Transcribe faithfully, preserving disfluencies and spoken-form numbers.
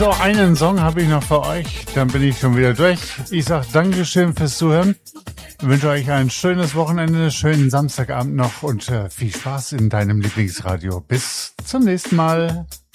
So, einen Song habe ich noch für euch, dann bin ich schon wieder durch. Ich sage Dankeschön fürs Zuhören. Ich wünsche euch ein schönes Wochenende, schönen Samstagabend noch und äh, viel Spaß in deinem Lieblingsradio. Bis zum nächsten Mal.